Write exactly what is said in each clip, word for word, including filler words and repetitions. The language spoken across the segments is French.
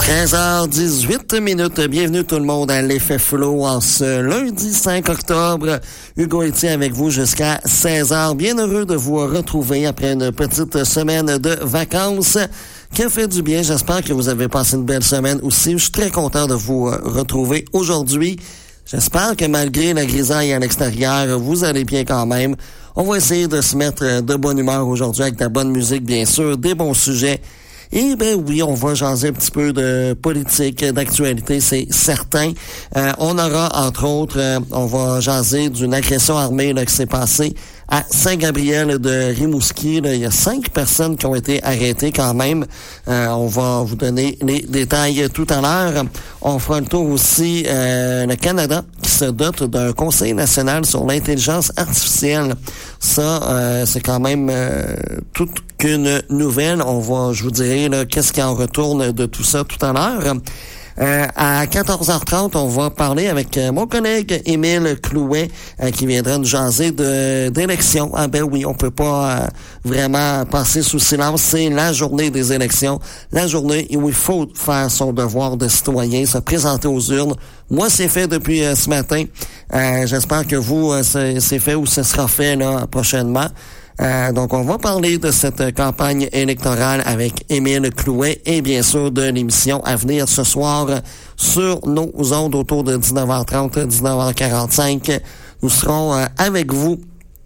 treize heures dix-huit minutes. Bienvenue tout le monde à l'Effet Flow en ce lundi cinq octobre. Hugo Etier avec vous jusqu'à seize heures. Bien heureux de vous retrouver après une petite semaine de vacances qui a fait du bien. J'espère que vous avez passé une belle semaine aussi. Je suis très content de vous retrouver aujourd'hui. J'espère que malgré la grisaille à l'extérieur, vous allez bien quand même. On va essayer de se mettre de bonne humeur aujourd'hui avec de la bonne musique, bien sûr, des bons sujets. Et ben oui, on va jaser un petit peu de politique, d'actualité, c'est certain. Euh, on aura, entre autres, euh, on va jaser d'une agression armée là, qui s'est passée à Saint-Gabriel de Rimouski. Là, il y a cinq personnes qui ont été arrêtées quand même. Euh, on va vous donner les détails tout à l'heure. On fera le tour aussi euh, le Canada qui se dote d'un Conseil national sur l'intelligence artificielle. Ça, euh, c'est quand même euh, toute qu'une nouvelle. On va, je vous dirai là, qu'est-ce qui en retourne de tout ça tout à l'heure. Euh, à quatorze heures trente, on va parler avec euh, mon collègue Émile Clouet euh, qui viendra nous jaser de d'élections. Ah ben oui, on peut pas euh, vraiment passer sous silence. C'est la journée des élections, la journée où il faut faire son devoir de citoyen, se présenter aux urnes. Moi, c'est fait depuis euh, ce matin. Euh, j'espère que vous, euh, c'est, c'est fait ou ce sera fait là prochainement. Euh, donc, on va parler de cette campagne électorale avec Émile Clouet et bien sûr de l'émission à venir ce soir sur nos ondes autour de dix-neuf heures trente, dix-neuf heures quarante-cinq. Nous serons euh, avec vous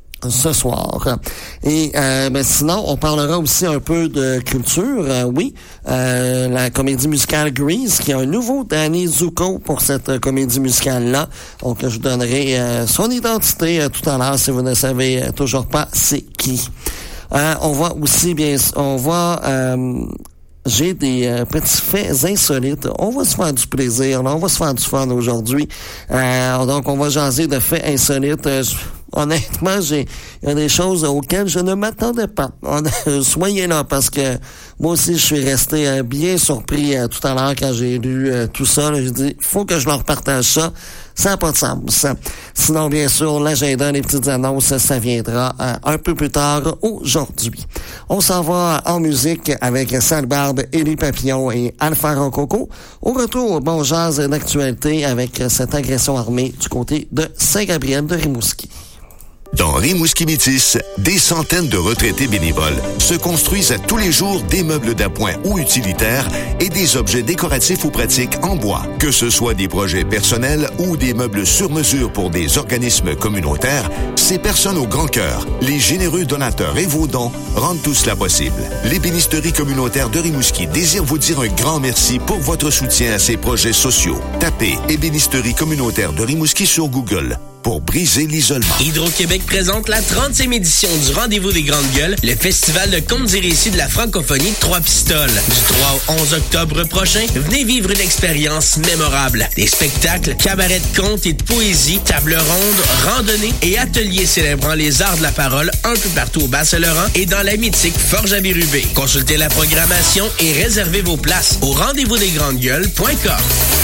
ce soir. Et euh, ben sinon, on parlera aussi un peu de culture. Euh, oui, euh, la comédie musicale Grease, qui a un nouveau Danny Zuko pour cette euh, comédie musicale-là. Donc, je vous donnerai euh, son identité euh, tout à l'heure si vous ne savez euh, toujours pas c'est qui. Euh, on va aussi bien, on va... Euh, J'ai des euh, petits faits insolites. On va se faire du plaisir, là. On va se faire du fun aujourd'hui. Euh, donc, on va jaser de faits insolites. Euh, honnêtement, j'ai il y a des choses auxquelles je ne m'attendais pas. On, soyez là, parce que moi aussi, je suis resté euh, bien surpris euh, tout à l'heure quand j'ai lu euh, tout ça. J'ai dit, il faut que je leur partage ça. Ça n'a pas de sens. Sinon, bien sûr, l'agenda, les petites annonces, ça viendra euh, un peu plus tard aujourd'hui. On s'en va en musique avec Sale Barbe, Élie Papillon et Alpha Rococo. Au retour, bon jazz d'actualité avec cette agression armée du côté de Saint-Gabriel de Rimouski. Dans Rimouski-Métis, des centaines de retraités bénévoles se construisent à tous les jours des meubles d'appoint ou utilitaires et des objets décoratifs ou pratiques en bois. Que ce soit des projets personnels ou des meubles sur mesure pour des organismes communautaires, ces personnes au grand cœur, les généreux donateurs et vos dons rendent tout cela possible. L'ébénisterie communautaire de Rimouski désire vous dire un grand merci pour votre soutien à ces projets sociaux. Tapez Ébénisterie communautaire de Rimouski sur Google pour briser l'isolement. Hydro-Québec présente la trentième édition du Rendez-vous des Grandes Gueules, le festival de contes et récits de la francophonie de Trois-Pistoles. Du trois au onze octobre prochain, venez vivre une expérience mémorable. Des spectacles, cabarets de contes et de poésie, tables rondes, randonnées et ateliers célébrant les arts de la parole un peu partout au Bas-Saint-Laurent et dans la mythique Forge à Bérubé. Consultez la programmation et réservez vos places au rendez-vous des grandes gueules point com.